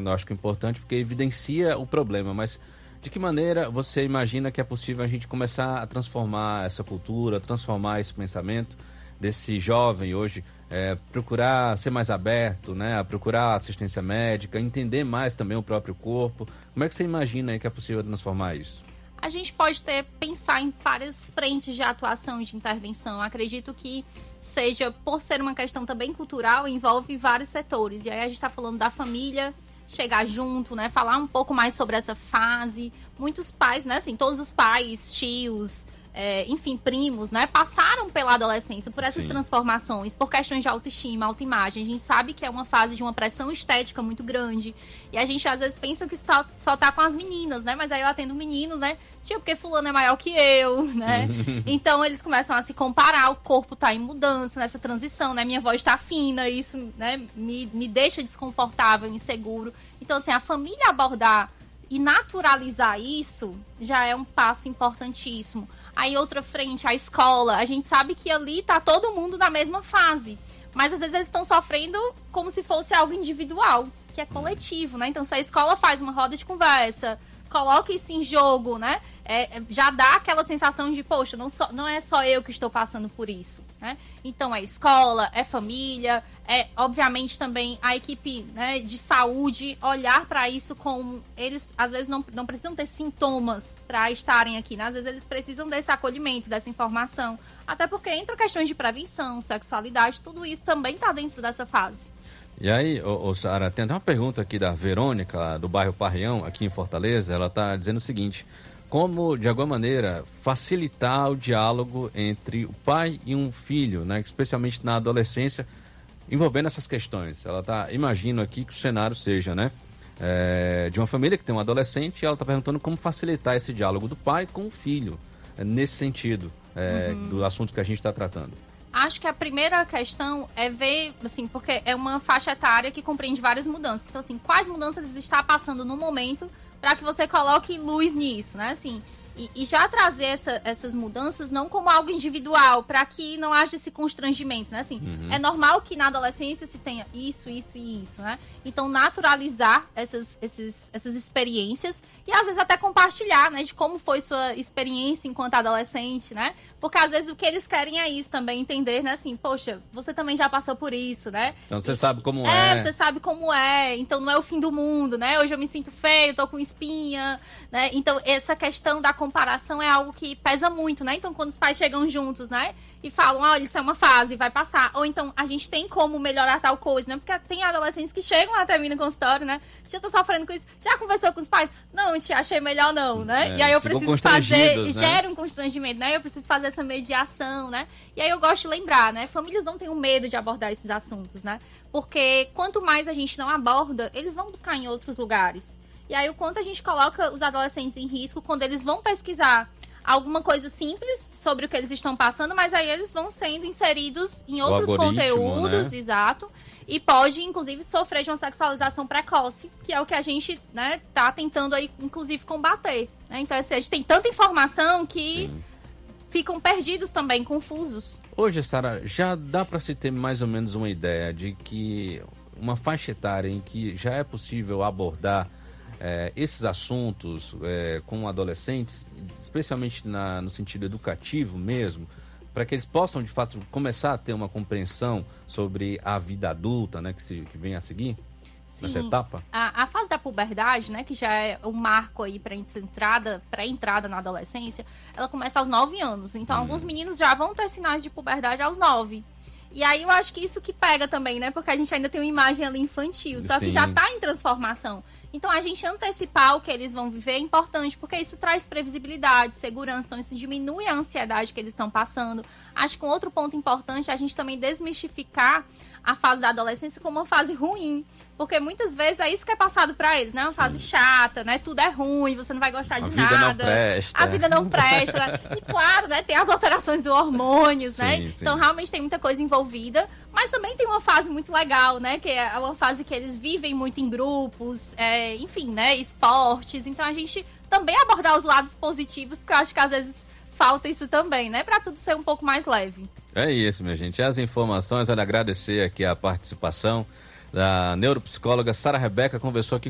diagnóstico importante porque evidencia o problema, mas de que maneira você imagina que é possível a gente começar a transformar essa cultura, transformar esse pensamento desse jovem hoje, procurar ser mais aberto, né, a procurar assistência médica, entender mais também o próprio corpo? Como é que você imagina aí que é possível transformar isso? A gente pode pensar em várias frentes de atuação e de intervenção. Acredito que seja, por ser uma questão também cultural, envolve vários setores. E aí a gente está falando da família, chegar junto, né? Falar um pouco mais sobre essa fase. Muitos pais, né? Assim, todos os pais, tios, enfim, primos, né? Passaram pela adolescência por essas transformações, por questões de autoestima, autoimagem. A gente sabe que é uma fase de uma pressão estética muito grande. E a gente às vezes pensa que só tá com as meninas, né? Mas aí eu atendo meninos, né? Tipo, porque fulano é maior que eu, né? Então eles começam a se comparar, o corpo tá em mudança nessa transição, né? Minha voz tá fina, isso, né? Me deixa desconfortável, inseguro. Então, assim, a família abordar e naturalizar isso já é um passo importantíssimo. Aí, outra frente, a escola. A gente sabe que ali tá todo mundo na mesma fase. Mas, às vezes, eles estão sofrendo como se fosse algo individual, que é coletivo, né? Então, se a escola faz uma roda de conversa, coloca isso em jogo, né? Já dá aquela sensação de, poxa, não é só eu que estou passando por isso, né? Então, é escola, é família, obviamente também a equipe, né, de saúde, olhar para isso com... Eles, às vezes, não precisam ter sintomas para estarem aqui, né? Às vezes, eles precisam desse acolhimento, dessa informação. Até porque entra questões de prevenção, sexualidade, tudo isso também está dentro dessa fase. E aí, Sara, tem até uma pergunta aqui da Verônica, do bairro Parreão, aqui em Fortaleza. Ela está dizendo o seguinte: como, de alguma maneira, facilitar o diálogo entre o pai e um filho, né, especialmente na adolescência, envolvendo essas questões? Ela imagino aqui que o cenário seja, né, de uma família que tem um adolescente, e ela está perguntando como facilitar esse diálogo do pai com o filho, nesse sentido, do assunto que a gente está tratando. Acho que a primeira questão é ver, assim, porque é uma faixa etária que compreende várias mudanças. Então, assim, quais mudanças está passando no momento para que você coloque luz nisso, né? Assim, e já trazer essas mudanças não como algo individual, para que não haja esse constrangimento, né? Assim, é normal que na adolescência se tenha isso, isso e isso, né? Então, naturalizar essas experiências e, às vezes, até compartilhar, né? De como foi sua experiência enquanto adolescente, né? Porque, às vezes, o que eles querem é isso também, entender, né? Assim, poxa, você também já passou por isso, né? Então, você sabe como é. Você sabe como é. Então, não é o fim do mundo, né? Hoje eu me sinto feio, tô com espinha, né? Então, essa questão da comparação é algo que pesa muito, né? Então, quando os pais chegam juntos, né? E falam, olha, isso é uma fase, vai passar. Ou então, a gente tem como melhorar tal coisa, né? Porque tem adolescentes que chegam até mim no consultório, né? Já tô sofrendo com isso. Já conversou com os pais? Não, te achei melhor não, né? E aí eu preciso fazer... né? Gera um constrangimento, né? Eu preciso fazer essa mediação, né? E aí eu gosto de lembrar, né? Famílias não têm medo de abordar esses assuntos, né? Porque quanto mais a gente não aborda, eles vão buscar em outros lugares. E aí o quanto a gente coloca os adolescentes em risco quando eles vão pesquisar alguma coisa simples sobre o que eles estão passando, mas aí eles vão sendo inseridos em outros conteúdos, né? Exato. E pode, inclusive, sofrer de uma sexualização precoce, que é o que a gente, né, tá tentando aí, inclusive, combater, né? Então, assim, a gente tem tanta informação que ficam perdidos também, confusos. Hoje, Sara, já dá para se ter mais ou menos uma ideia de que uma faixa etária em que já é possível abordar esses assuntos com adolescentes, especialmente no sentido educativo mesmo, para que eles possam, de fato, começar a ter uma compreensão sobre a vida adulta, né, que vem a seguir? Sim, nessa etapa? A fase da puberdade, né, que já é um marco aí para pré-entrada na adolescência, ela começa aos 9 anos. Então, alguns meninos já vão ter sinais de puberdade aos 9. E aí eu acho que isso que pega também, né? Porque a gente ainda tem uma imagem ali infantil, só que já tá em transformação. Então, a gente antecipar o que eles vão viver é importante, porque isso traz previsibilidade, segurança, então isso diminui a ansiedade que eles estão passando. Acho que um outro ponto importante é a gente também desmistificar a fase da adolescência como uma fase ruim, porque muitas vezes é isso que é passado pra eles, né? Uma fase chata, né? Tudo é ruim, você não vai gostar de nada. A vida não presta. Né? E claro, né? Tem as alterações dos hormônios, né? Então, realmente tem muita coisa envolvida, mas também tem uma fase muito legal, né? Que é uma fase que eles vivem muito em grupos, enfim, né? Esportes. Então, a gente também abordar os lados positivos, porque eu acho que às vezes falta isso também, né? Pra tudo ser um pouco mais leve. É isso, minha gente. As informações, agradecer aqui a participação da neuropsicóloga Sara Rebeca, conversou aqui